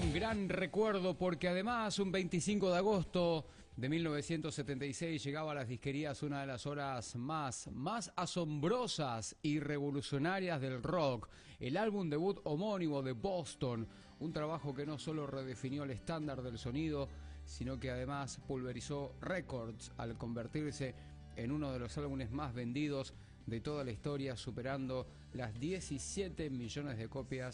Un gran recuerdo porque además un 25 de agosto de 1976 llegaba a las disquerías una de las horas más asombrosas y revolucionarias del rock, el álbum debut homónimo de Boston, un trabajo que no solo redefinió el estándar del sonido, sino que además pulverizó récords al convertirse en uno de los álbumes más vendidos de toda la historia, superando las 17 millones de copias